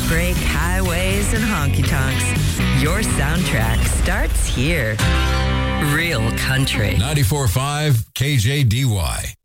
heartbreak, highways, and honky tonks. Your soundtrack starts here. Real country. 94.5 KJDY.